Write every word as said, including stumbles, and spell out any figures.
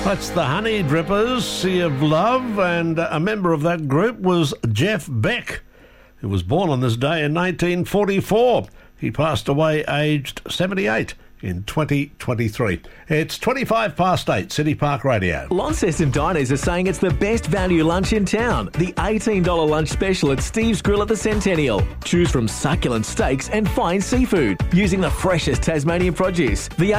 That's the Honey Drippers, Sea of Love, and a member of that group was Jeff Beck, who was born on this day in nineteen forty-four. He passed away aged seventy-eight in twenty twenty-three. It's twenty-five past eight, City Park Radio. Launceston Diners are saying it's the best value lunch in town. The eighteen dollars lunch special at Steve's Grill at the Centennial. Choose from succulent steaks and fine seafood using the freshest Tasmanian produce. The